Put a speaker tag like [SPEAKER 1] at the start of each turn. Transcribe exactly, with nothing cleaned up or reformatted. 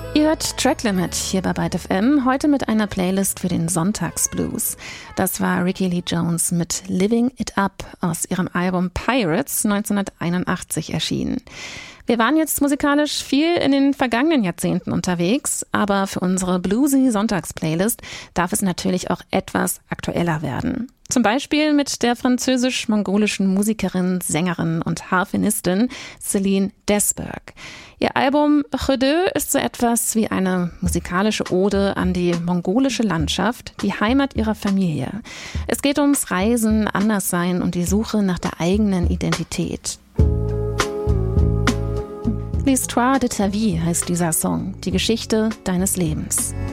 [SPEAKER 1] Ihr hört Track Limit hier bei Byte F M, heute mit einer Playlist für den Sonntagsblues. Das war Rickie Lee Jones mit Living It Up aus ihrem Album Pirates neunzehnhunderteinundachtzig erschienen. Wir waren jetzt musikalisch viel in den vergangenen Jahrzehnten unterwegs, aber für unsere bluesy Sonntagsplaylist darf es natürlich auch etwas aktueller werden. Zum Beispiel mit der französisch-mongolischen Musikerin, Sängerin und Harfenistin Céline Desberg. Ihr Album Redeux ist so etwas wie eine musikalische Ode an die mongolische Landschaft, die Heimat ihrer Familie. Es geht ums Reisen, Anderssein und die Suche nach der eigenen Identität. L'histoire de ta vie heißt dieser Song, die Geschichte deines Lebens.